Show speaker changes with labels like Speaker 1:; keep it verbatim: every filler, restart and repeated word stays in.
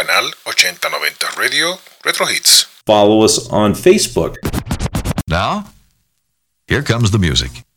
Speaker 1: canal ochenta noventa Radio Retro Hits.
Speaker 2: Follow us on Facebook.
Speaker 3: Now, here comes the music.